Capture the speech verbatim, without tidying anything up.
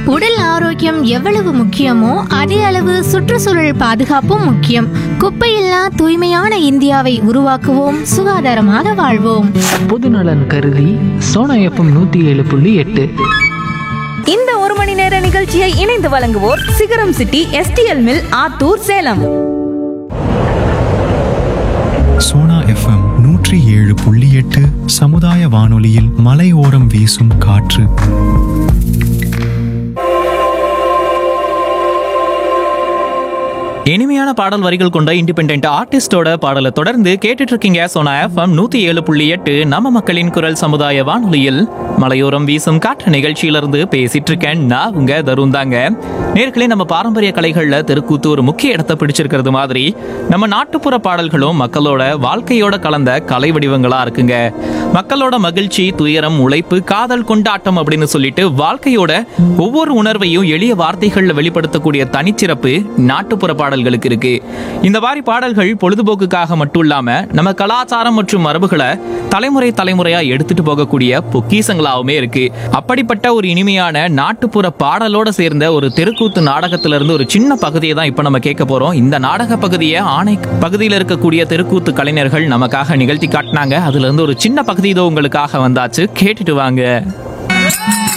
உடல் ஆரோக்கியம் எவ்வளவு முக்கியமோ அதே அளவு சுற்றுச்சூழல் பாதுகாப்பும் முக்கியம். குப்பையில்லா தூய்மையான இந்தியாவை உருவாக்குவோம், சுகாதாரமாக வாழ்வோம். பொதுநலன் கருதி சோனா எஃப்எம் நூத்தி ஏழு புள்ளி எட்டு. இந்த ஒரு மணி நேர நிகழ்ச்சியை இணைந்து வழங்குவோர் சிகரம் city STL mill Attur Salem. Sona FM நூற்றி ஏழு புள்ளி எட்டு சமுதாய வானொலியில் மலையோரம் வீசும் காற்று. இனிமையான பாடல் வரிகள் கொண்ட இண்டிபெண்டன்ட் ஆர்டிஸ்டோட பாடலை தொடர்ந்து கேட்டுட்டு இருக்கீங்க சோனா எஃப்எம் நூத்தி ஏழு புள்ளி எட்டு நம்ம மக்களின் குரல் சமுதாய வானொலியில் மலையோரம் வீசும் காற்று நிகழ்ச்சியிலிருந்து பேசிட்டு இருக்கேன் நான் உங்க தருண் தாங்க. நேர்களே, நம்ம பாரம்பரிய கலைகள்ல தெருக்கூத்து ஒரு முக்கிய இடத்தை பிடிச்சிருக்கிறது மாதிரி நம்ம நாட்டுப்புற பாடல்களும் மக்களோட வாழ்க்கையோட கலந்த கலை வடிவங்களா இருக்குங்க. மக்களோட மகிழ்ச்சி, துயரம், உழைப்பு, காதல், கொண்டாட்டம் அப்படின்னு சொல்லிட்டு வாழ்க்கையோட ஒவ்வொரு உணர்வையும் எளிய வார்த்தைகள்ல வெளிப்படுத்தக்கூடிய தனிச்சிறப்பு நாட்டுப்புற பாடல்களுக்கு இருக்கு. இந்த மாதிரி பாடல்கள் பொழுதுபோக்குக்காக மட்டும் இல்லாம நம்ம கலாச்சாரம் மற்றும் மரபுகளை தலைமுறை தலைமுறையா எடுத்துட்டு போகக்கூடிய பொக்கிசங்களாவுமே இருக்கு. அப்படிப்பட்ட ஒரு இனிமையான நாட்டுப்புற பாடலோட சேர்ந்த ஒரு தெருக்கூத்து நாடகத்தில இருந்து ஒரு சின்ன பகுதியை தான் இப்ப நம்ம கேட்க போறோம். இந்த நாடக பகுதியை ஆணை பகுதியில் இருக்கக்கூடிய தெருக்கூத்து கலைஞர்கள் நமக்காக நிகழ்த்தி காட்டினாங்க. அதுல இருந்து ஒரு சின்ன பகுதி இதோ உங்களுக்காக வந்தாச்சு, கேட்டுட்டு வாங்க.